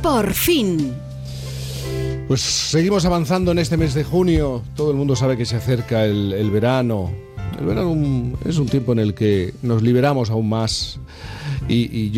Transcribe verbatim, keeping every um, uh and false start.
Por fin. Pues seguimos avanzando en este mes de junio. Todo el mundo sabe que se acerca el, el verano. El verano es un tiempo en el que nos liberamos aún más y, y yo